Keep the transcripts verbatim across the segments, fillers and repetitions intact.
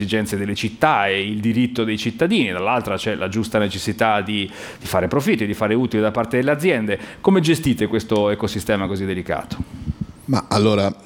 esigenze delle città e il diritto dei cittadini, dall'altra c'è la giusta necessità di, di fare profitti, di fare utili da parte delle aziende. Come gestite questo ecosistema così delicato? Ma allora,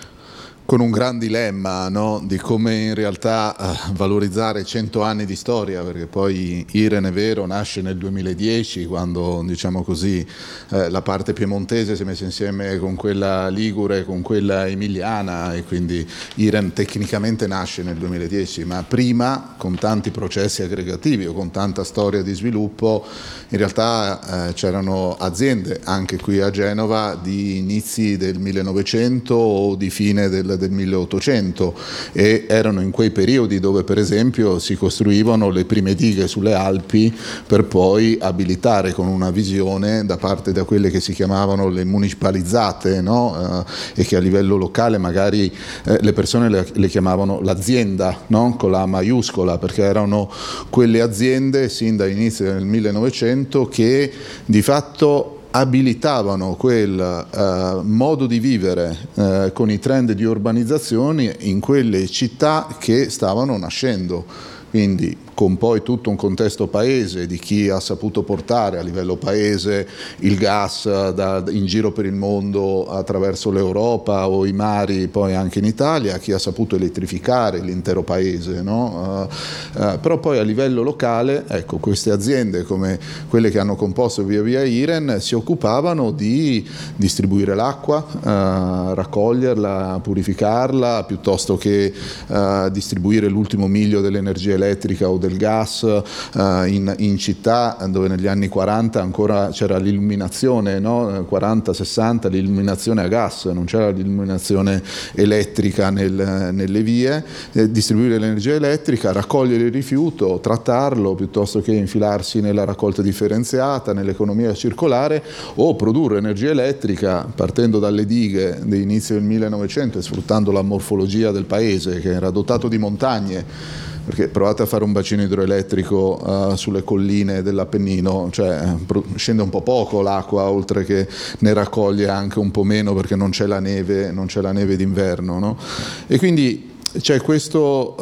con un gran dilemma, no? Di come in realtà uh, valorizzare cento anni di storia, perché poi Iren, è vero, nasce nel duemiladieci, quando, diciamo così, eh, la parte piemontese si è messa insieme con quella ligure, con quella emiliana, e quindi Iren tecnicamente nasce nel duemiladieci, ma prima, con tanti processi aggregativi o con tanta storia di sviluppo, in realtà eh, c'erano aziende anche qui a Genova di inizi del millenovecento o di fine del del milleottocento, e erano in quei periodi dove per esempio si costruivano le prime dighe sulle Alpi per poi abilitare con una visione da parte da quelle che si chiamavano le municipalizzate, no? eh, e che a livello locale magari eh, le persone le, le chiamavano l'azienda, no? Con la maiuscola, perché erano quelle aziende sin dall'inizio del millenovecento che di fatto abilitavano quel uh, modo di vivere uh, con i trend di urbanizzazione in quelle città che stavano nascendo, quindi con poi tutto un contesto paese di chi ha saputo portare a livello paese il gas da, in giro per il mondo attraverso l'Europa o i mari, poi anche in Italia, chi ha saputo elettrificare l'intero paese, no? uh, uh, però poi a livello locale, ecco, queste aziende come quelle che hanno composto via via Iren si occupavano di distribuire l'acqua, uh, raccoglierla, purificarla, piuttosto che uh, distribuire l'ultimo miglio dell'energia elettrica o del gas uh, in, in città dove negli anni quaranta ancora c'era l'illuminazione, no? quaranta sessanta, l'illuminazione a gas, non c'era l'illuminazione elettrica nel, nelle vie, eh, distribuire l'energia elettrica, raccogliere il rifiuto, trattarlo piuttosto che infilarsi nella raccolta differenziata, nell'economia circolare, o produrre energia elettrica partendo dalle dighe dell'inizio del millenovecento e sfruttando la morfologia del paese che era dotato di montagne. Perché provate a fare un bacino idroelettrico uh, sulle colline dell'Appennino, cioè scende un po' poco l'acqua, oltre che ne raccoglie anche un po' meno perché non c'è la neve, non c'è la neve d'inverno, no? E quindi c'è questa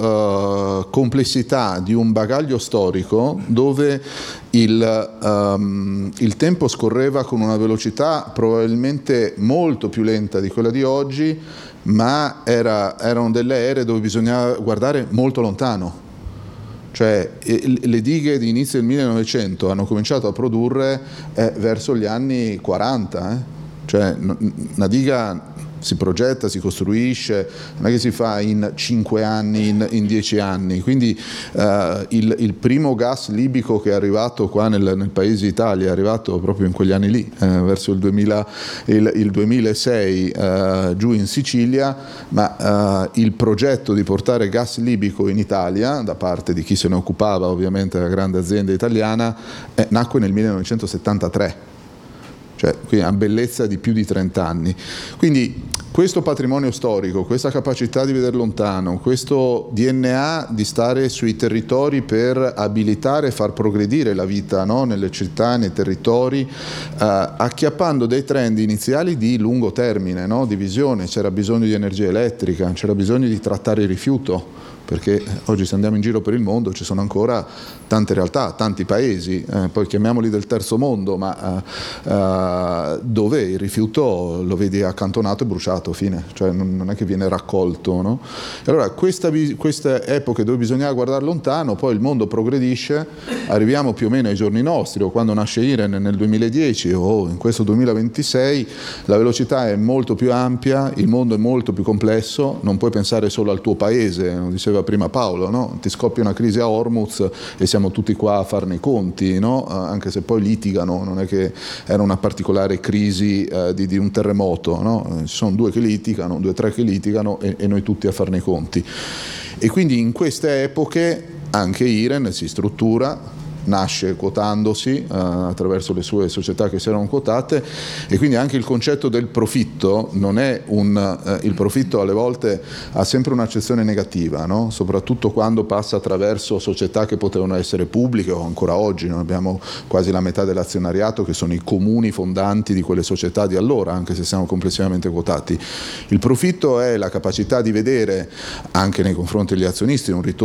uh, complessità di un bagaglio storico dove il, um, il tempo scorreva con una velocità probabilmente molto più lenta di quella di oggi, ma era, erano delle ere dove bisognava guardare molto lontano. Cioè le dighe di inizio del millenovecento hanno cominciato a produrre eh, verso gli anni quaranta, eh? Cioè una diga si progetta, si costruisce, non è che si fa in cinque anni, in, in dieci anni. Quindi eh, il, il primo gas libico che è arrivato qua nel, nel paese Italia è arrivato proprio in quegli anni lì, eh, verso il, duemila, il, il duemilasei eh, giù in Sicilia, ma eh, il progetto di portare gas libico in Italia da parte di chi se ne occupava, ovviamente la grande azienda italiana, eh, nacque nel millenovecentosettantatré. Cioè, quindi una bellezza di più di trenta anni. Quindi questo patrimonio storico, questa capacità di vedere lontano, questo D N A di stare sui territori per abilitare e far progredire la vita, no? Nelle città, nei territori, eh, acchiappando dei trend iniziali di lungo termine, no? Di visione. C'era bisogno di energia elettrica, c'era bisogno di trattare il rifiuto, perché oggi se andiamo in giro per il mondo ci sono ancora tante realtà, tanti paesi, eh, poi chiamiamoli del terzo mondo, ma eh, eh, dove il rifiuto lo vedi accantonato e bruciato, fine, cioè non, non è che viene raccolto, no? E allora questa, queste epoche dove bisognava guardare lontano, poi il mondo progredisce, arriviamo più o meno ai giorni nostri, o quando nasce Iren nel duemiladieci o in questo duemilaventisei, la velocità è molto più ampia, il mondo è molto più complesso, non puoi pensare solo al tuo paese, non diceva prima Paolo, no? Ti scoppia una crisi a Hormuz e siamo tutti qua a farne i conti, no? Anche se poi litigano, non è che era una particolare crisi eh, di, di un terremoto, no? Ci sono due che litigano, due o tre che litigano e, e noi tutti a farne i conti. E quindi in queste epoche anche Iren si struttura nasce quotandosi eh, attraverso le sue società che si erano quotate, e quindi anche il concetto del profitto non è un eh, il profitto alle volte ha sempre un'accezione negativa, no? Soprattutto quando passa attraverso società che potevano essere pubbliche, o ancora oggi noi abbiamo quasi la metà dell'azionariato che sono i comuni fondanti di quelle società di allora, anche se siamo complessivamente quotati. Il profitto è la capacità di vedere anche nei confronti degli azionisti un ritorno